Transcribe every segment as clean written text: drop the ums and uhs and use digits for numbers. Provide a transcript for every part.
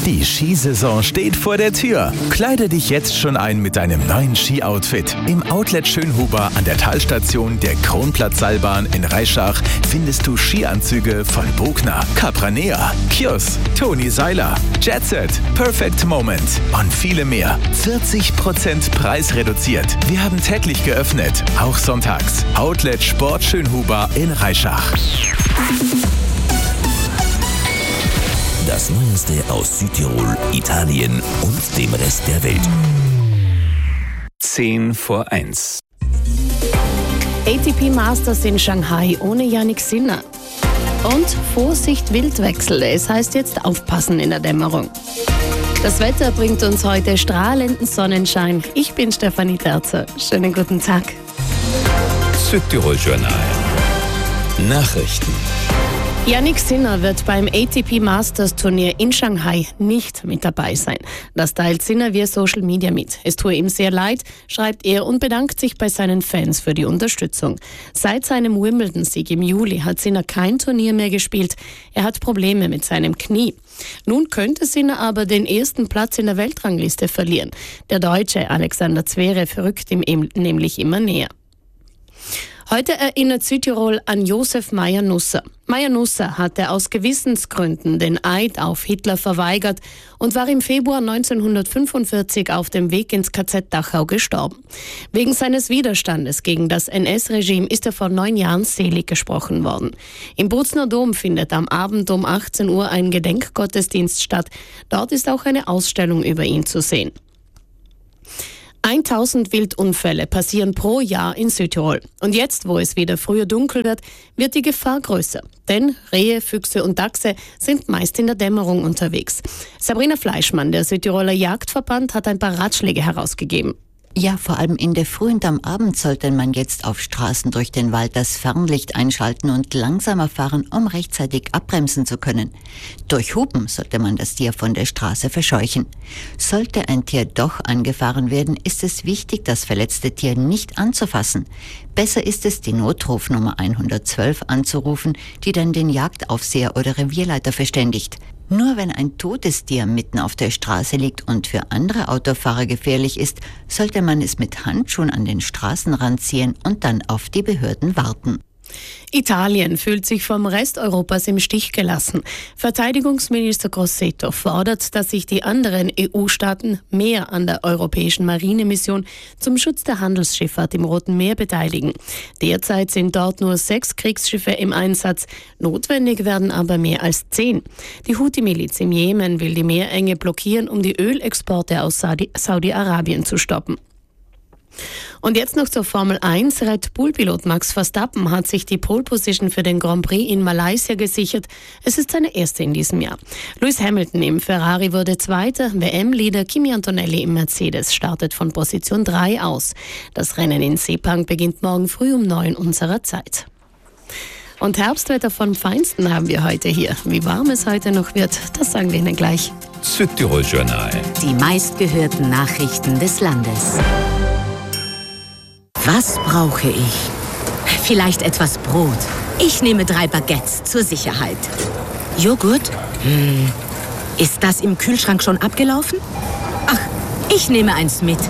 Die Skisaison steht vor der Tür. Kleide dich jetzt schon ein mit deinem neuen Ski-Outfit. Im Outlet Schönhuber an der Talstation der Kronplatzseilbahn in Reischach findest du Skianzüge von Bogner, Capranea, Kjos, Toni Seiler, Jetset, Perfect Moment und viele mehr. 40% preisreduziert. Wir haben täglich geöffnet, auch sonntags. Outlet Sport Schönhuber in Reischach. Das Neueste aus Südtirol, Italien und dem Rest der Welt. 10:01. ATP Masters in Shanghai ohne Jannik Sinner. Und Vorsicht Wildwechsel, es heißt jetzt aufpassen in der Dämmerung. Das Wetter bringt uns heute strahlenden Sonnenschein. Ich bin Stefanie Terzer. Schönen guten Tag. Südtirol Journal. Nachrichten. Jannik Sinner wird beim ATP Masters Turnier in Shanghai nicht mit dabei sein. Das teilt Sinner via Social Media mit. Es tue ihm sehr leid, schreibt er und bedankt sich bei seinen Fans für die Unterstützung. Seit seinem Wimbledon-Sieg im Juli hat Sinner kein Turnier mehr gespielt. Er hat Probleme mit seinem Knie. Nun könnte Sinner aber den ersten Platz in der Weltrangliste verlieren. Der Deutsche Alexander Zverev rückt ihm nämlich immer näher. Heute erinnert Südtirol an Josef Meyer-Nusser. Meyer-Nusser hatte aus Gewissensgründen den Eid auf Hitler verweigert und war im Februar 1945 auf dem Weg ins KZ Dachau gestorben. Wegen seines Widerstandes gegen das NS-Regime ist er vor 9 Jahren selig gesprochen worden. Im Brutzner Dom findet am Abend um 18 Uhr ein Gedenkgottesdienst statt. Dort ist auch eine Ausstellung über ihn zu sehen. 1000 Wildunfälle passieren pro Jahr in Südtirol. Und jetzt, wo es wieder früher dunkel wird, wird die Gefahr größer. Denn Rehe, Füchse und Dachse sind meist in der Dämmerung unterwegs. Sabrina Fleischmann, der Südtiroler Jagdverband, hat ein paar Ratschläge herausgegeben. Ja, vor allem in der Früh und am Abend sollte man jetzt auf Straßen durch den Wald das Fernlicht einschalten und langsamer fahren, um rechtzeitig abbremsen zu können. Durch Hupen sollte man das Tier von der Straße verscheuchen. Sollte ein Tier doch angefahren werden, ist es wichtig, das verletzte Tier nicht anzufassen. Besser ist es, die Notrufnummer 112 anzurufen, die dann den Jagdaufseher oder Revierleiter verständigt. Nur wenn ein totes Tier mitten auf der Straße liegt und für andere Autofahrer gefährlich ist, sollte man es mit Handschuhen an den Straßenrand ziehen und dann auf die Behörden warten. Italien fühlt sich vom Rest Europas im Stich gelassen. Verteidigungsminister Grossetto fordert, dass sich die anderen EU-Staaten mehr an der europäischen Marinemission zum Schutz der Handelsschifffahrt im Roten Meer beteiligen. Derzeit sind dort nur 6 Kriegsschiffe im Einsatz. Notwendig werden aber mehr als 10. Die Houthi-Miliz im Jemen will die Meerenge blockieren, um die Ölexporte aus Saudi-Arabien zu stoppen. Und jetzt noch zur Formel 1. Red Bull-Pilot Max Verstappen hat sich die Pole Position für den Grand Prix in Malaysia gesichert. Es ist seine erste in diesem Jahr. Lewis Hamilton im Ferrari wurde Zweiter. WM-Leader Kimi Antonelli im Mercedes startet von Position 3 aus. Das Rennen in Sepang beginnt morgen früh um 9 unserer Zeit. Und Herbstwetter vom Feinsten haben wir heute hier. Wie warm es heute noch wird, das sagen wir Ihnen gleich. Südtirol Journal. Die meistgehörten Nachrichten des Landes. Was brauche ich? Vielleicht etwas Brot. Ich nehme 3 Baguettes zur Sicherheit. Joghurt? Ist das im Kühlschrank schon abgelaufen? Ach, ich nehme eins mit.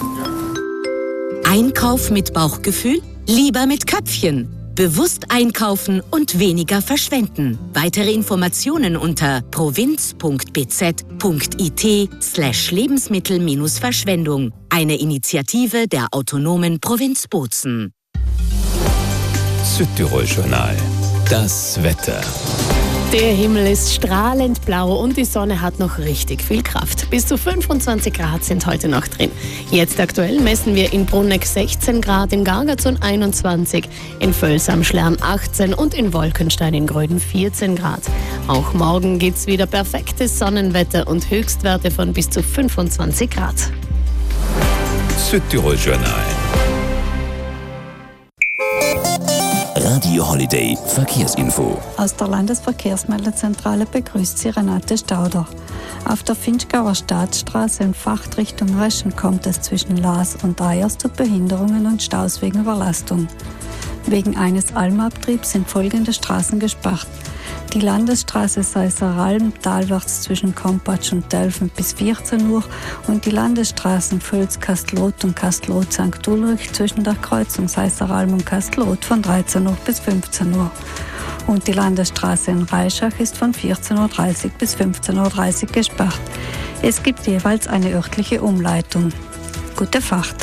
Einkauf mit Bauchgefühl? Lieber mit Köpfchen. Bewusst einkaufen und weniger verschwenden. Weitere Informationen unter provinz.bz.it/Lebensmittel-Verschwendung. Eine Initiative der autonomen Provinz Bozen. Südtirol Journal. Das Wetter. Der Himmel ist strahlend blau und die Sonne hat noch richtig viel Kraft. Bis zu 25 Grad sind heute noch drin. Jetzt aktuell messen wir in Bruneck 16 Grad, in Gargazon 21, in Völs am Schlern 18 und in Wolkenstein in Gröden 14 Grad. Auch morgen gibt's wieder perfektes Sonnenwetter und Höchstwerte von bis zu 25 Grad. Südtirol Journal. Radio Holiday Verkehrsinfo. Aus der Landesverkehrsmeldezentrale begrüßt Sie Renate Stauder. Auf der Finchgauer Staatsstraße in Fachrichtung Reschen kommt es zwischen Laas und Eyers zu Behinderungen und Staus wegen Überlastung. Wegen eines Almabtriebs sind folgende Straßen gesperrt. Die Landesstraße Seisser-Ralm talwärts zwischen Kompatsch und Delfen bis 14 Uhr und die Landesstraßen Völz-Kastelot und Kastelot-St. Ulrich zwischen der Kreuzung Seisser-Ralm und Kastelot von 13 Uhr bis 15 Uhr. Und die Landesstraße in Reischach ist von 14.30 Uhr bis 15.30 Uhr gesperrt. Es gibt jeweils eine örtliche Umleitung. Gute Fahrt!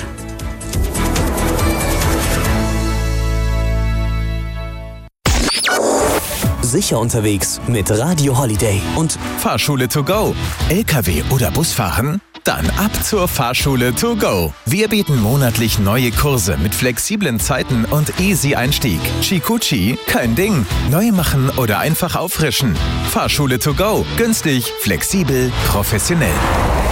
Sicher unterwegs mit Radio Holiday und Fahrschule to go. LKW oder Busfahren? Dann ab zur Fahrschule to go. Wir bieten monatlich neue Kurse mit flexiblen Zeiten und easy Einstieg. Chikuchi, kein Ding. Neu machen oder einfach auffrischen. Fahrschule to go. Günstig, flexibel, professionell.